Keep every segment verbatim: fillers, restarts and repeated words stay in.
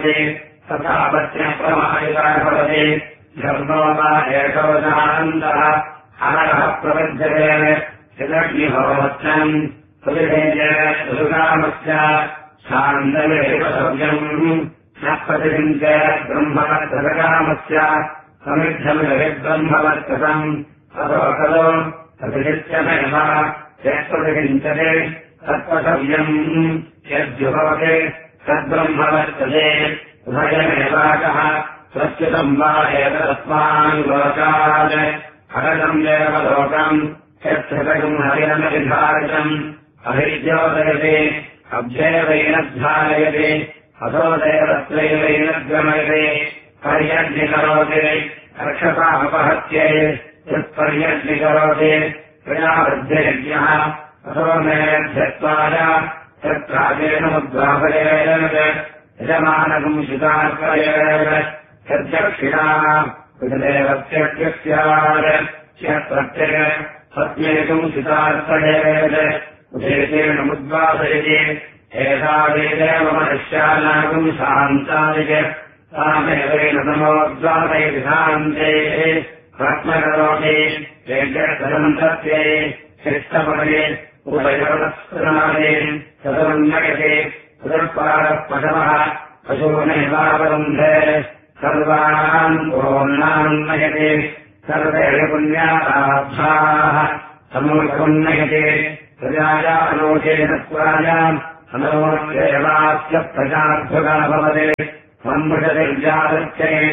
तथा पत्न्यप्रमायितः भवति धर्मो वा एषो जानन्दः हरः प्रपद्यते यदग्निहोत्रम् सुविधेय सुकामस्य शान्तमेव सव्यम् न प्रतिषिञ्च ब्रह्मवर्तकामस्य समिद्धमिब्रह्मवर्तकम् ततो खलु प्रतिषिच्यमेव यत्प्रतिषिञ्चते तत्त्वसव्यम् यद्युभवते तद्ब्रह्मवर्तते उभयमेवाकः प्रत्युतम् वा एतदस्मान् लोकात् हरतम् देवलोकम् यत्सृतम् हरिणमधिधारितम् अभिद्योदयते अभ्येवैनद्धारयते अथो देवत्रैवैनद्गमयते पर्यग्निकरोति रक्षतामपहत्ये यत्पर्यग्निकरोति प्रजावृद्ध्यज्ञः अथो मेऽध्यत्वाय तत्राजेनमुद्वापयेन यजमानकम् शितार्पयेन यद्यक्षिणा विदेवत्यस्यात् यत्प्रत्यय सत्येकम् शितार्पयेन उदेशेनमुद्वापयति एतावेदेव मनुष्यानाकम् शान्तादिक तामेवेन समोद्वापयति शान्तेः प्रश्नकरोति यज्ञसन्तत्ये शिष्टपदे उपयोगस्नादे तदुन्नयते पुनर्पादः पशवः पशूनेवावरुन्धे सर्वान् पूर्णान्नयते सर्वे पुण्याताभ्याः समूलमुन्नयते प्रजाया अनोचेतत्वायाम् अनोचेवास्य प्रजाभ्युगा भवते सम्मृषतिर्जालक्ष्ये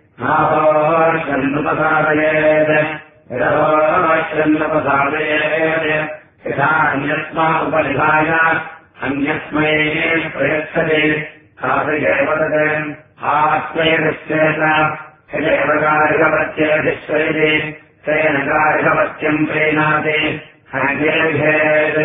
नाहोर्षन्नुपसादयेत् यदहोर्षन्नुपसादयेत् यथा अन्यस्मा उपनिधाय अन्यस्मै प्रयच्छते तादृशेव तत् आत्मैरिश्चेत यदेव गार्हपत्यधिश्वयति तेन गार्हपत्यम् प्रीणाति हृदेभेत्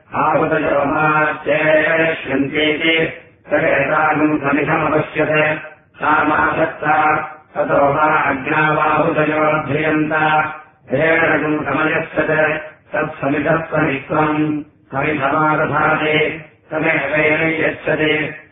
आहुतयोमाश्चेष्यन्तीति तदेतागम् समिधमपश्यते सामासक्ता ततो वा अज्ञावाहुतयोऽध्रियन्त धेरगम् समयस्यते तत्समिधत्वमित्वम् समिधमादधाति तमेवैन यच्छति